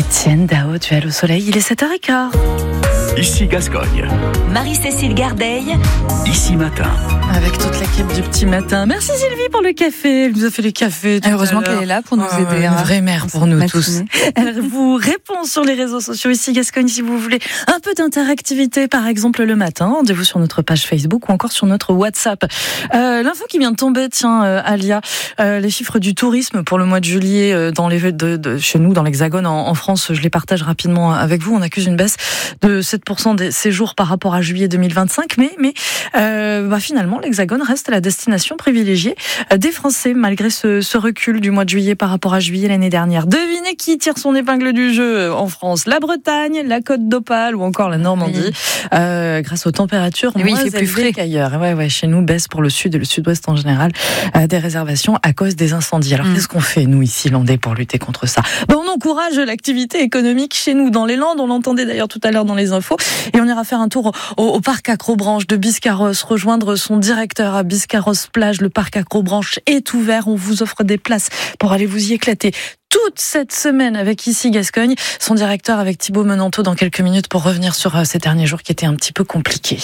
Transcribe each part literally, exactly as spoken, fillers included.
Étienne Dao, Duel au soleil, il est sept heures quinze. Ici Gascogne. Marie-Cécile Gardeil. Ici Matin. Avec toute l'équipe du petit matin. Merci Sylvie pour le café. Elle nous a fait le café. Heureusement qu'elle est là pour nous oh, aider. Une hein. vraie mère pour nous matinée. tous. Elle vous répond sur les réseaux sociaux ici Gascogne si vous voulez un peu d'interactivité, par exemple le matin. Rendez-vous sur notre page Facebook ou encore sur notre WhatsApp. Euh, l'info qui vient de tomber, tiens, euh, Alia, euh, les chiffres du tourisme pour le mois de juillet euh, dans les de, de, chez nous dans l'Hexagone en, en France, je les partage rapidement avec vous. On accuse une baisse de sept pour cent des séjours par rapport à juillet deux mille vingt-cinq, mais mais euh, bah, finalement l'Hexagone reste la destination privilégiée des Français malgré ce, ce recul du mois de juillet par rapport à juillet l'année dernière. Devinez qui tire son épingle du jeu en France? La Bretagne, la Côte d'Opale ou encore la Normandie, oui. euh, grâce aux températures oui, moins il fait plus frais qu'ailleurs. Ouais, ouais, chez nous baisse pour le sud et le sud-ouest en général euh, des réservations à cause des incendies. Alors mmh. qu'est-ce qu'on fait nous ici Landais pour lutter contre ça? Ben, on encourage l'activité économique chez nous dans les Landes. On l'entendait d'ailleurs tout à l'heure dans les infos. Et on ira faire un tour au, au parc Acrobranche de Biscarrosse, rejoindre son directeur à Biscarrosse Plage. Le parc Acrobranche est ouvert. On vous offre des places pour aller vous y éclater toute cette semaine avec Ici Gascogne. Son directeur avec Thibaut Menanteau dans quelques minutes pour revenir sur ces derniers jours qui étaient un petit peu compliqués.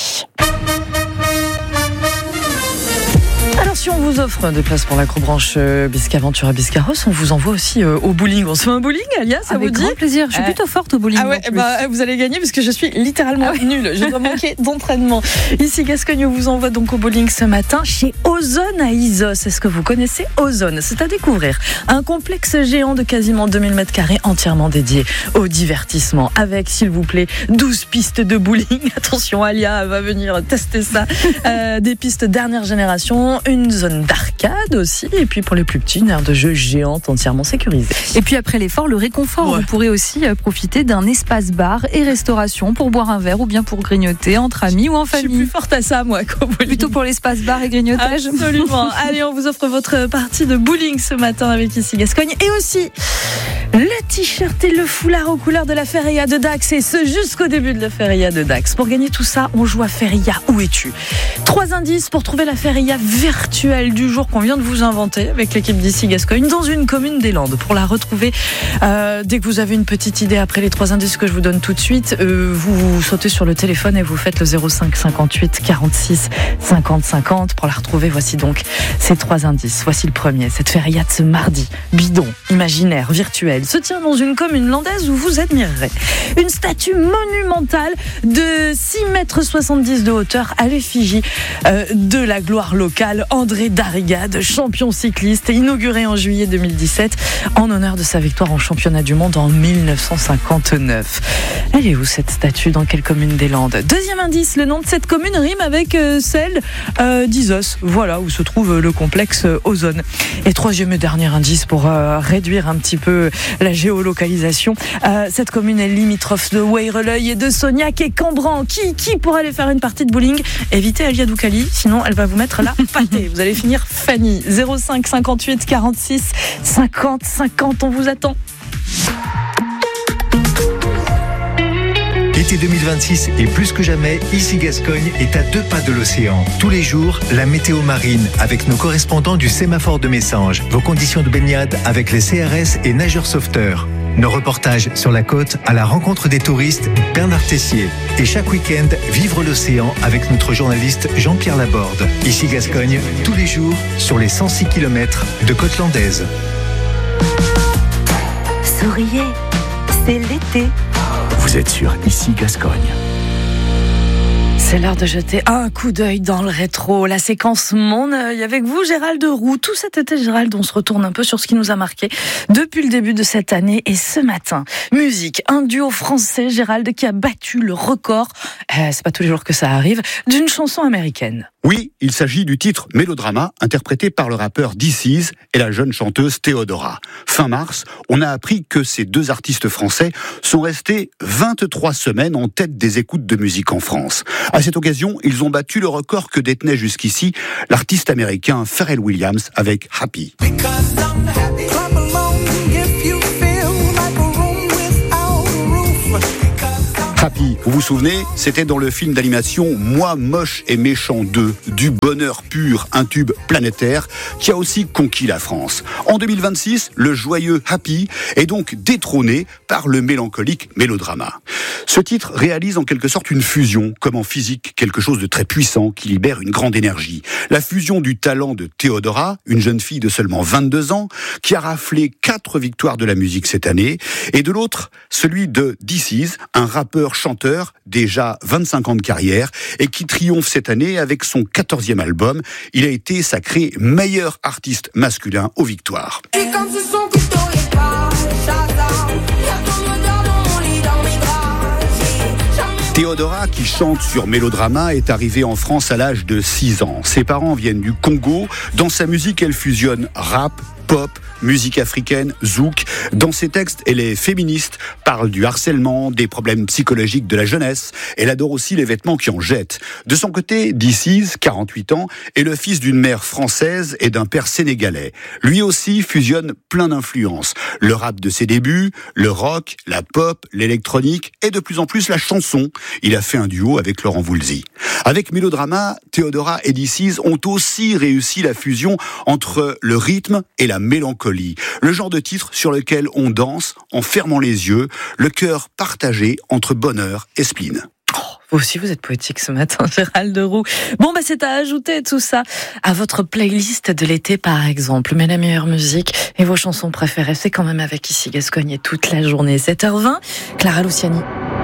Alors si on vous offre des places pour l'Acrobranche euh, Biscaventure à Biscarrosse, on vous envoie aussi euh, au bowling. On se fait un bowling, Alia, ça Avec vous dit? grand plaisir, je suis euh... plutôt forte au bowling. Ah ouais, bah, vous allez gagner parce que je suis littéralement ah ouais. nulle. Je dois manquer d'entraînement. Ici Gascogne, on vous envoie donc au bowling ce matin chez Ozone à Isos. Est-ce que vous connaissez Ozone? C'est à découvrir. Un complexe géant de quasiment deux mille mètres carrés entièrement dédié au divertissement avec, s'il vous plaît, douze pistes de bowling. Attention, Alia va venir tester ça. euh, des pistes dernière génération, une zone d'arcade aussi, et puis pour les plus petits, une aire de jeu géante entièrement sécurisée. Et puis après l'effort, le réconfort. Ouais. Vous pourrez aussi profiter d'un espace bar et restauration pour boire un verre ou bien pour grignoter entre amis ou en famille. Je suis plus forte à ça, moi. Plutôt pour l'espace bar et grignotage. Absolument. Allez, on vous offre votre partie de bowling ce matin avec Ici Gascogne, et aussi le t-shirt et le foulard aux couleurs de la Feria de Dax, et ce jusqu'au début de la Feria de Dax. Pour gagner tout ça, on joue à Feria. Où es-tu? Trois indices pour trouver la Feria virtuelle du jour qu'on vient de vous inventer avec l'équipe d'Ici Gascogne dans une commune des Landes. Pour la retrouver, euh, dès que vous avez une petite idée après les trois indices que je vous donne tout de suite, euh, vous, vous sautez sur le téléphone et vous faites le zéro cinq cinquante-huit quarante-six cinquante cinquante. Pour la retrouver, voici donc ces trois indices. Voici le premier. Cette Feria de ce mardi, bidon, imaginaire, virtuel, se tient dans une commune landaise où vous admirerez une statue monumentale de six mètres soixante-dix de hauteur à l'effigie euh, de la gloire locale André Darrigade, champion cycliste, inauguré en juillet deux mille dix-sept en honneur de sa victoire en championnat du monde en mille neuf cent cinquante-neuf. Elle est où cette statue? Dans quelle commune des Landes? Deuxième indice, le nom de cette commune rime avec euh, celle euh, d'Isos, voilà où se trouve le complexe euh, Ozone. Et troisième et dernier indice pour euh, réduire un petit peu la géolocalisation, euh, cette commune est limitrophe de Weyreleuil et de Sognac et Cambran. Qui, qui pourra aller faire une partie de bowling? Évitez Alia Doukali, sinon elle va vous mettre la pâtée. Vous allez finir Fanny. Zéro cinq cinquante-huit quarante-six cinquante cinquante, on vous attend. L'été deux mille vingt-six est plus que jamais, Ici Gascogne est à deux pas de l'océan. Tous les jours, la météo marine avec nos correspondants du sémaphore de Messanges. Vos conditions de baignade avec les C R S et nageurs sauveteurs. Nos reportages sur la côte à la rencontre des touristes, Bernard Tessier. Et chaque week-end, vivre l'océan avec notre journaliste Jean-Pierre Laborde. Ici Gascogne, tous les jours sur les cent six kilomètres de côte landaise. Souriez, c'est l'été. Vous êtes sur Ici Gascogne. C'est l'heure de jeter un coup d'œil dans le rétro. La séquence Mon œil avec vous, Gérald Roux. Tout cet été, Gérald, on se retourne un peu sur ce qui nous a marqué depuis le début de cette année. Et ce matin, musique, un duo français, Gérald, qui a battu le record, euh, c'est pas tous les jours que ça arrive, d'une chanson américaine. Oui, il s'agit du titre Mélodrama, interprété par le rappeur D C et la jeune chanteuse Théodora. Fin mars, on a appris que ces deux artistes français sont restés vingt-trois semaines en tête des écoutes de musique en France. À cette occasion, ils ont battu le record que détenait jusqu'ici l'artiste américain Pharrell Williams avec Happy. Happy, vous vous souvenez, c'était dans le film d'animation Moi, moche et méchant deux, du bonheur pur, un tube planétaire qui a aussi conquis la France. En deux mille vingt-six, le joyeux Happy est donc détrôné par le mélancolique Mélodrama. Ce titre réalise en quelque sorte une fusion, comme en physique, quelque chose de très puissant qui libère une grande énergie. La fusion du talent de Théodora, une jeune fille de seulement vingt-deux ans, qui a raflé quatre victoires de la musique cette année, et de l'autre, celui de This Is, un rappeur-chanteur, déjà vingt-cinq ans de carrière, et qui triomphe cette année avec son quatorzième album. Il a été sacré meilleur artiste masculin aux victoires. Et quand ce son couteau est pas Shazam, y'a ton odeur dans mon lit, dans mes draps. J'ai jamais... Théodora, qui chante sur Mélodrama, est arrivée en France à l'âge de six ans. Ses parents viennent du Congo. Dans sa musique, elle fusionne rap, pop, musique africaine, zouk. Dans ses textes, elle est féministe, parle du harcèlement, des problèmes psychologiques de la jeunesse. Elle adore aussi les vêtements qui en jettent. De son côté, This Is, quarante-huit ans, est le fils d'une mère française et d'un père sénégalais. Lui aussi fusionne plein d'influences. Le rap de ses débuts, le rock, la pop, l'électronique et de plus en plus la chanson. Il a fait un duo avec Laurent Voulzy. Avec Mélodrama, Théodora et This Is ont aussi réussi la fusion entre le rythme et la mélancolie. Le genre de titre sur lequel on danse en fermant les yeux, le cœur partagé entre bonheur et spleen. Oh, vous aussi, vous êtes poétique ce matin, Gérald Roux. Bon, bah, c'est à ajouter tout ça à votre playlist de l'été, par exemple. Mais la meilleure musique et vos chansons préférées, c'est quand même avec Ici Gascogne et toute la journée. sept heures vingt, Clara Luciani.